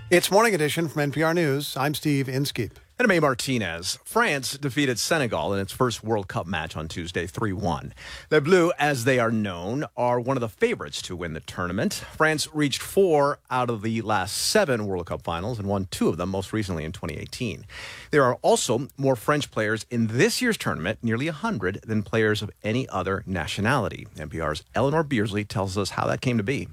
It's Morning Edition from NPR News. I'm Steve Inskeep. And May Martinez. France defeated Senegal in its first World Cup match on Tuesday, 3-1. Les Bleus, as they are known, are one of the favorites to win the tournament. France reached 4 out of the last 7 World Cup finals and won 2 of them, most recently in 2018. There are also more French players in this year's tournament, nearly 100, than players of any other nationality. NPR's Eleanor Beardsley tells us how that came to be.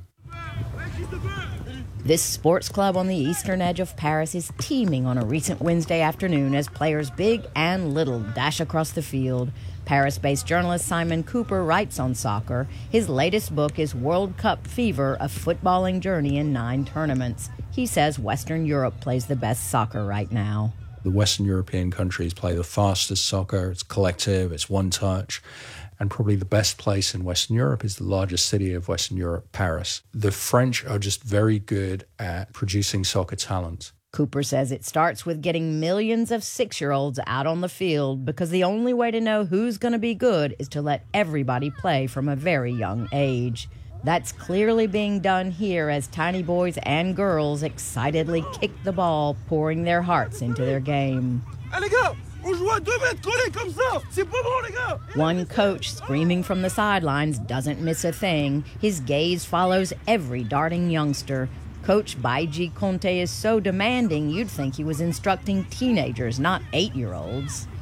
This sports club on the eastern edge of Paris is teeming on a recent Wednesday afternoon as players big and little dash across the field. Paris-based journalist Simon Cooper writes on soccer. His latest book is World Cup Fever, a footballing journey in 9 tournaments. He says Western Europe plays the best soccer right now. The Western European countries play the fastest soccer. It's collective, it's one touch. And probably the best place in Western Europe is the largest city of Western Europe, Paris. The French are just very good at producing soccer talent. Cooper says it starts with getting millions of 6-year-olds out on the field because the only way to know who's going to be good is to let everybody play from a very young age. That's clearly being done here as tiny boys and girls excitedly kick the ball, pouring their hearts into their game. One coach screaming from the sidelines doesn't miss a thing. His gaze follows every darting youngster. Coach Baiji Conte is so demanding you'd think he was instructing teenagers, not 8-year-olds.